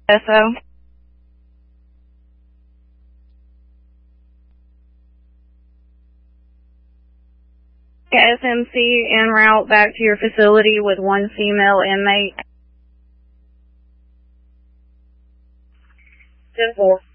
SO. SMC en route back to your facility with one female inmate. 10-4.